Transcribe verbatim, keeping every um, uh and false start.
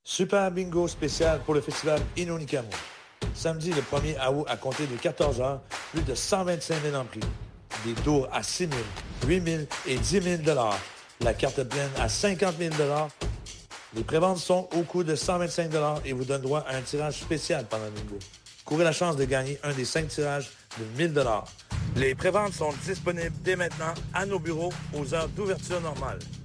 Super bingo spécial pour le festival Inonikamu. Samedi le premier août à compter de quatorze heures, plus de cent vingt-cinq mille en prix. Des tours à six mille, huit mille et dix mille dollars. La carte pleine à cinquante mille dollars. Les préventes sont au coût de cent vingt-cinq dollars et vous donnent droit à un tirage spécial pendant le bingo. Courez la chance de gagner un des cinq tirages de mille dollars. Les préventes sont disponibles dès maintenant à nos bureaux aux heures d'ouverture normale.